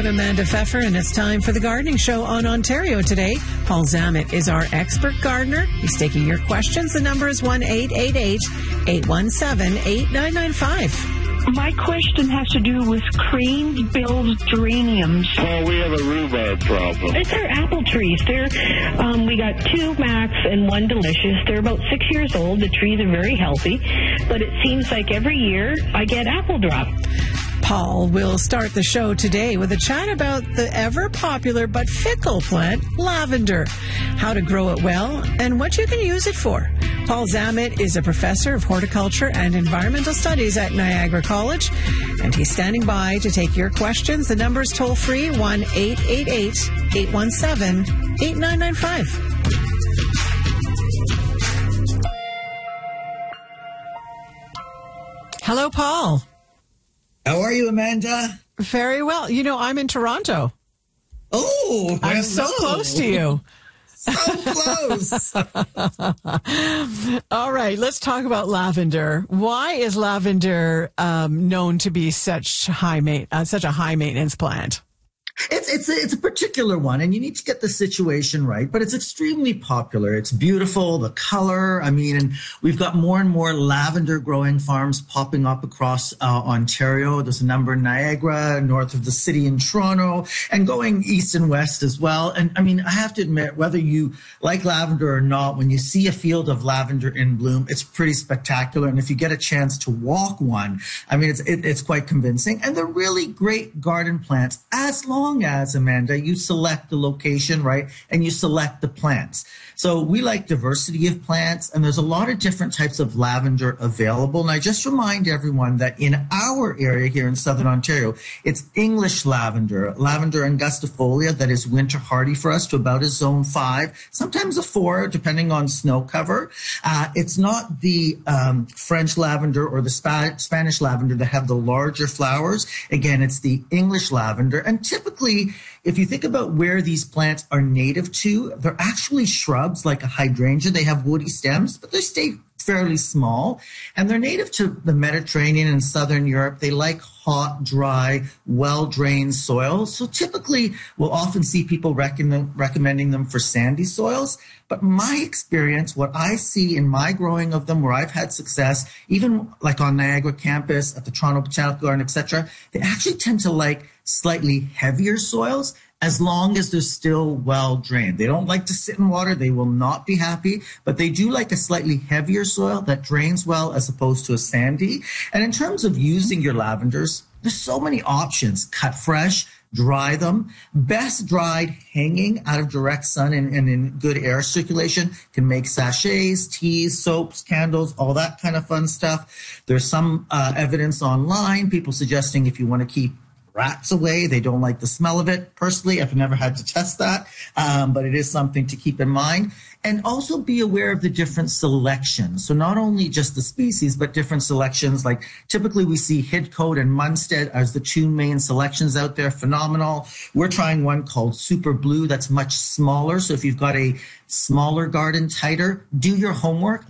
I'm Amanda Pfeffer, and it's time for the Gardening Show on Ontario Today. Paul Zammit is our expert gardener. He's taking your questions. The number is 1-888-817-8995. My question has to do with crane-billed geraniums. Oh, we have a rhubarb problem. It's our apple trees. We got 2 Max and 1 Delicious. They're about 6 years old. The trees are very healthy, but it seems like every year I get apple drop. Paul will start the show today with a chat about the ever-popular but fickle plant, lavender, how to grow it well, and what you can use it for. Paul Zammit is a professor of horticulture and environmental studies at Niagara College, and he's standing by to take your questions. The number is toll-free, 1-888-817-8995. Hello, Paul. How are you, Amanda? Very well. You know, I'm in Toronto. Oh, I'm so close to you. So close. All right, let's talk about lavender. Why is lavender known to be such a high maintenance plant? It's a particular one, and you need to get the situation right, but it's extremely popular. It's beautiful, the color. And we've got more and more lavender growing farms popping up across Ontario. There's a number in Niagara, north of the city in Toronto, and going east and west as well. And I have to admit, whether you like lavender or not, when you see a field of lavender in bloom, it's pretty spectacular. And if you get a chance to walk one, it's quite convincing. And they're really great garden plants as long as, Amanda, you select the location, right? And you select the plants. So we like diversity of plants, and there's a lot of different types of lavender available. And I just remind everyone that in our area here in Southern Ontario, it's English lavender, Lavender angustifolia, that is winter hardy for us to about a zone 5, sometimes a 4, depending on snow cover. It's not the French lavender or the Spanish lavender that have the larger flowers. Again, it's the English lavender. And typically, if you think about where these plants are native to, they're actually shrubs like a hydrangea. They have woody stems, but they stay fairly small. And they're native to the Mediterranean and Southern Europe. They like hot, dry, well-drained soils. So typically, we'll often see people recommending them for sandy soils. But my experience, what I see in my growing of them, where I've had success, even like on Niagara campus, at the Toronto Botanical Garden, etc., they actually tend to like slightly heavier soils as long as they're still well drained. They don't like to sit in water. They will not be happy, but they do like a slightly heavier soil that drains well as opposed to a sandy. And in terms of using your lavenders, there's so many options. Cut fresh, dry them. Best dried hanging out of direct sun and in good air circulation. Can make sachets, teas, soaps, candles, all that kind of fun stuff. There's some evidence online, people suggesting if you want to keep rats away, they don't like the smell of it. Personally, I've never had to test that, but it is something to keep in mind. And also be aware of the different selections. So not only just the species, but different selections. Like typically we see Hidcote and Munstead as the 2 main selections out there. Phenomenal. We're trying one called Super Blue that's much smaller. So if you've got a smaller garden, tighter, do your homework.